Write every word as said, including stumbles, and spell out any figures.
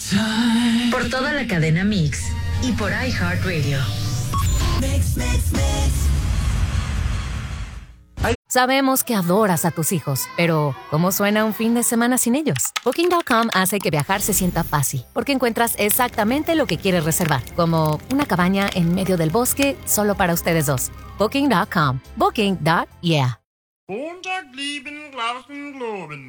Por toda la cadena Mix y por iHeartRadio. Mix, mix, mix. Sabemos que adoras a tus hijos, pero ¿cómo suena un fin de semana sin ellos? Booking punto com hace que viajar se sienta fácil, porque encuentras exactamente lo que quieres reservar, como una cabaña en medio del bosque solo para ustedes dos. Booking punto com. Booking. Yeah.